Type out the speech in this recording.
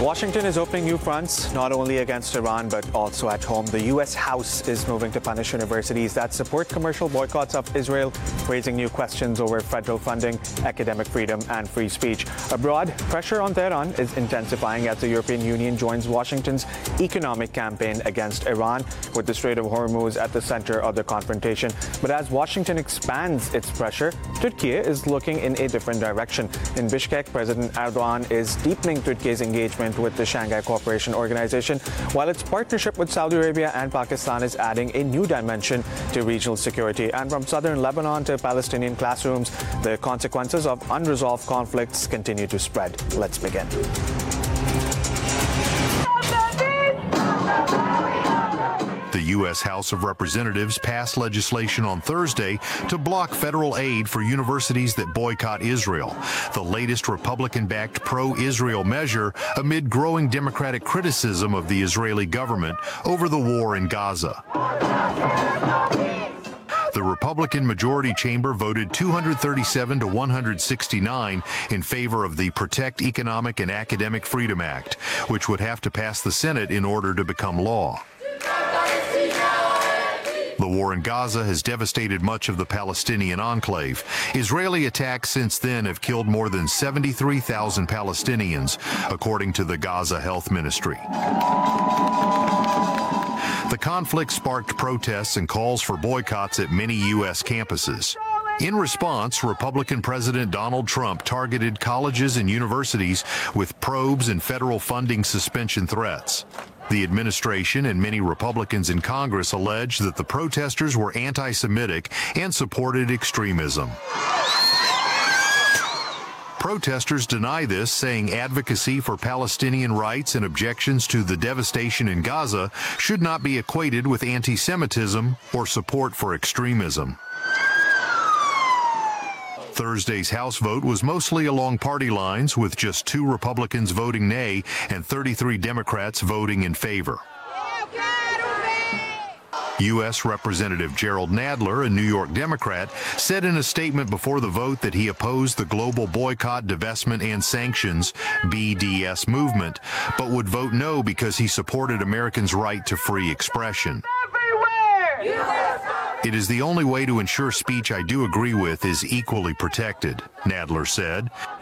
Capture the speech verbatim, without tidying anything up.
Washington is opening new fronts, not only against Iran, but also at home. The U S House is moving to punish universities that support commercial boycotts of Israel, raising new questions over federal funding, academic freedom, and free speech. Abroad, pressure on Tehran is intensifying as the European Union joins Washington's economic campaign against Iran, with the Strait of Hormuz at the center of the confrontation. But as Washington expands its pressure, Turkey is looking in a different direction. In Bishkek, President Erdogan is deepening Turkey's engagement with the Shanghai Cooperation Organization, while its partnership with Saudi Arabia and Pakistan is adding a new dimension to regional security. And from southern Lebanon to Palestinian classrooms, the consequences of unresolved conflicts continue to spread. Let's begin. The U S House of Representatives passed legislation on Thursday to block federal aid for universities that boycott Israel, the latest Republican-backed pro-Israel measure amid growing Democratic criticism of the Israeli government over the war in Gaza. The Republican majority chamber voted two hundred thirty-seven to one hundred sixty-nine in favor of the Protect Economic and Academic Freedom Act, which would have to pass the Senate in order to become law. The war in Gaza has devastated much of the Palestinian enclave. Israeli attacks since then have killed more than seventy-three thousand Palestinians, according to the Gaza Health Ministry. The conflict sparked protests and calls for boycotts at many U S campuses. In response, Republican President Donald Trump targeted colleges and universities with probes and federal funding suspension threats. The administration and many Republicans in Congress allege that the protesters were anti-Semitic and supported extremism. Protesters deny this, saying advocacy for Palestinian rights and objections to the devastation in Gaza should not be equated with anti-Semitism or support for extremism. Thursday's House vote was mostly along party lines, with just two Republicans voting nay and thirty-three Democrats voting in favor. U S Representative Gerald Nadler, a New York Democrat, said in a statement before the vote that he opposed the global boycott, divestment, and sanctions B D S movement, but would vote no because he supported Americans' right to free expression. It is the only way to ensure speech I do agree with is equally protected, Nadler said.